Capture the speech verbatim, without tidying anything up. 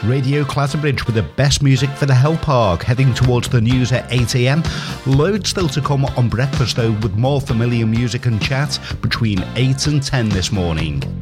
Radio Clatterbridge with the best music for the Hell Park, heading towards the news at eight a m. Loads still to come on Breakfast though, with more familiar music and chat between eight and ten this morning.